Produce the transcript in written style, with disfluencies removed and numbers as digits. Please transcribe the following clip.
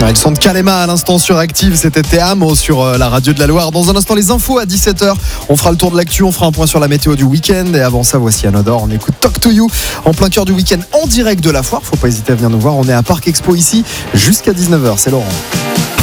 Le son de Kalema à l'instant sur Active, c'était Te Amo sur la radio de la Loire. Dans un instant, les infos à 17h. On fera le tour de l'actu, on fera un point sur la météo du week-end. Et avant ça, voici Anodor. On écoute Talk to You en plein cœur du week-end en direct de la foire. Faut pas hésiter à venir nous voir. On est à Parc Expo ici jusqu'à 19h. C'est Laurent.